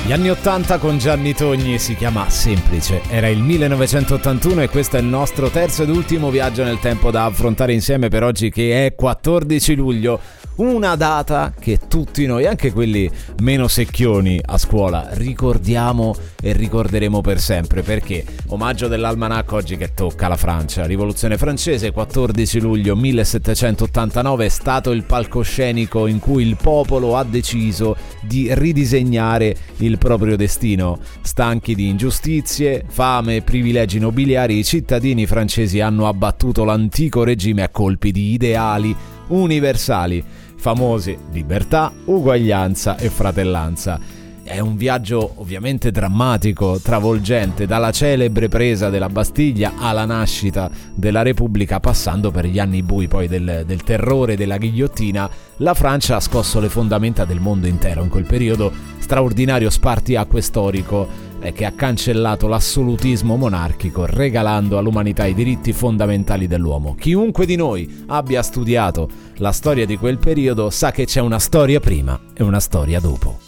Gli anni 80 con Gianni Togni si chiama Semplice. Era il 1981 e questo è il nostro terzo ed ultimo viaggio nel tempo da affrontare insieme per oggi, che è 14 luglio. Una data che tutti noi, anche quelli meno secchioni a scuola, ricordiamo e ricorderemo per sempre, perché omaggio dell'almanacco oggi che tocca la Francia. Rivoluzione francese, 14 luglio 1789 è stato il palcoscenico in cui il popolo ha deciso di ridisegnare il proprio destino. Stanchi di ingiustizie, fame, privilegi nobiliari, i cittadini francesi hanno abbattuto l'antico regime a colpi di ideali universali, famosi libertà, uguaglianza e fratellanza. È un viaggio ovviamente drammatico, travolgente, dalla celebre presa della Bastiglia alla nascita della Repubblica, passando per gli anni bui poi del terrore della ghigliottina. La Francia ha scosso le fondamenta del mondo intero in quel periodo straordinario spartiacque storico che ha cancellato l'assolutismo monarchico, regalando all'umanità i diritti fondamentali dell'uomo. Chiunque di noi abbia studiato la storia di quel periodo sa che c'è una storia prima e una storia dopo.